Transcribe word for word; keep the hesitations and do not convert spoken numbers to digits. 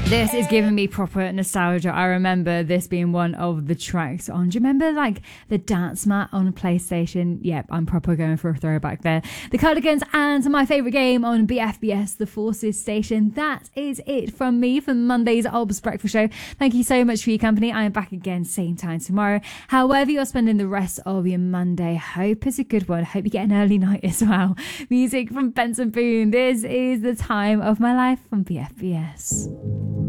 This is giving me proper nostalgia. I remember this being one of the tracks on. Do you remember like the dance mat on PlayStation? Yep, I'm proper going for a throwback there. The Cardigans and my favourite game on B F B S, The Forces Station. That is it from me for Monday's Ob's Breakfast Show. Thank you so much for your company. I am back again same time tomorrow. However you're spending the rest of your Monday, hope it's a good one. Hope you get an early night as well. Music from Benson Boone. This is The Time of My Life from B F B S.